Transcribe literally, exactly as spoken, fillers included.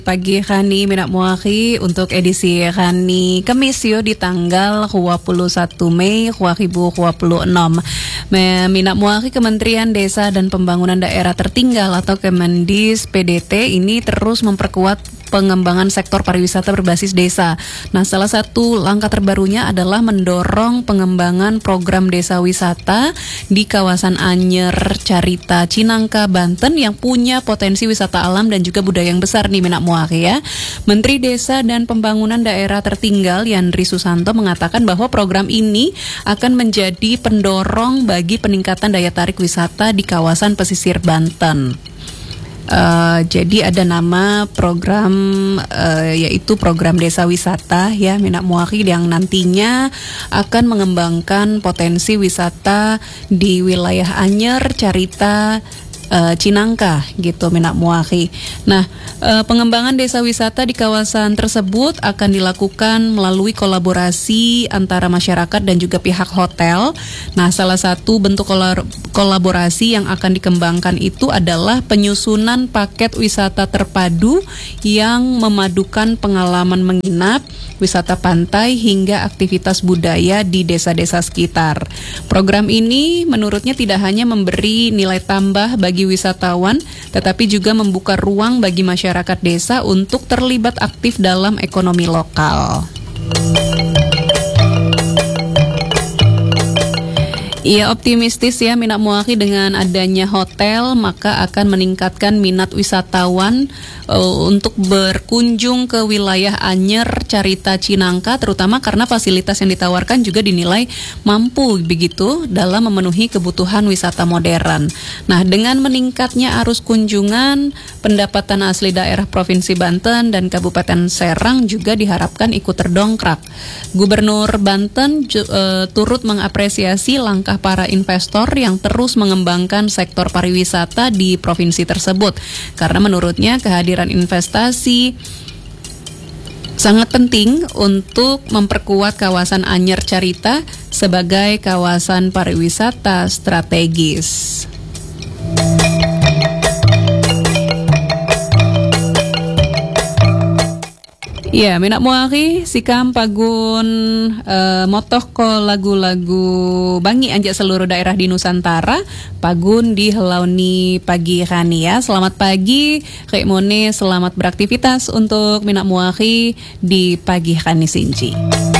Pagi Khani Minak Muaki untuk edisi Khani Kemis yo di tanggal dua puluh satu Mei dua ribu dua puluh enam. Minak Muaki Kementerian Desa dan Pembangunan Daerah Tertinggal atau Kemendis P D T ini terus memperkuat pengembangan sektor pariwisata berbasis desa. Nah, salah satu langkah terbarunya adalah mendorong pengembangan program desa wisata di kawasan Anyer, Carita, Cinangka, Banten yang punya potensi wisata alam dan juga budaya yang besar nih Minak Muaki ya. Menteri Desa dan Pembangunan Daerah Tertinggal Yandri Susanto mengatakan bahwa program ini akan menjadi pendorong bagi peningkatan daya tarik wisata di kawasan pesisir Banten. Uh, jadi ada nama program uh, yaitu program desa wisata ya Minak Muaki yang nantinya akan mengembangkan potensi wisata di wilayah Anyer, Carita, uh, Cinangka gitu Minak Muaki. Nah, uh, pengembangan desa wisata di kawasan tersebut akan dilakukan melalui kolaborasi antara masyarakat dan juga pihak hotel. Nah, salah satu bentuk kolor kolaborasi yang akan dikembangkan itu adalah penyusunan paket wisata terpadu yang memadukan pengalaman menginap, wisata pantai hingga aktivitas budaya di desa-desa sekitar. Program ini menurutnya tidak hanya memberi nilai tambah bagi wisatawan, tetapi juga membuka ruang bagi masyarakat desa untuk terlibat aktif dalam ekonomi lokal. Ia optimistis ya Minak Muaki dengan adanya hotel maka akan meningkatkan minat wisatawan uh, untuk berkunjung ke wilayah Anyer, Carita, Cinangka terutama karena fasilitas yang ditawarkan juga dinilai mampu begitu dalam memenuhi kebutuhan wisata modern. Nah, dengan meningkatnya arus kunjungan, pendapatan asli daerah Provinsi Banten dan Kabupaten Serang juga diharapkan ikut terdongkrak. Gubernur Banten ju, uh, turut mengapresiasi langkah para investor yang terus mengembangkan sektor pariwisata di provinsi tersebut karena menurutnya kehadiran investasi sangat penting untuk memperkuat kawasan Anyer Carita sebagai kawasan pariwisata strategis. Ya, Minak Muaki sikam pagun uh, motoh ko lagu-lagu bangi anjak seluruh daerah di Nusantara pagun di helauni pagi Khani ya. Selamat pagi, Kek Mone, selamat beraktivitas untuk Minak Muaki di pagi Khani Sinci.